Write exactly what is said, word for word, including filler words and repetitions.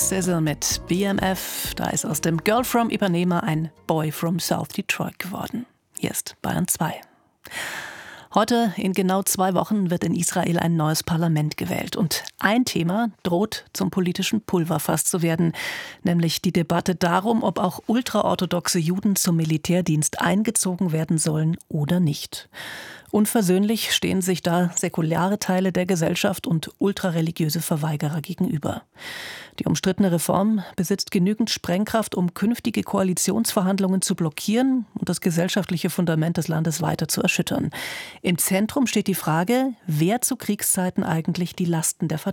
S Z A mit B M F. Da ist aus dem Girl from Ipanema ein Boy from South Detroit geworden. Hier ist Bayern zwei. Heute, in genau zwei Wochen, wird in Israel ein neues Parlament gewählt. Und ein Thema droht zum politischen Pulverfass zu werden, nämlich die Debatte darum, ob auch ultraorthodoxe Juden zum Militärdienst eingezogen werden sollen oder nicht. Unversöhnlich stehen sich da säkulare Teile der Gesellschaft und ultrareligiöse Verweigerer gegenüber. Die umstrittene Reform besitzt genügend Sprengkraft, um künftige Koalitionsverhandlungen zu blockieren und das gesellschaftliche Fundament des Landes weiter zu erschüttern. Im Zentrum steht die Frage, wer zu Kriegszeiten eigentlich die Lasten der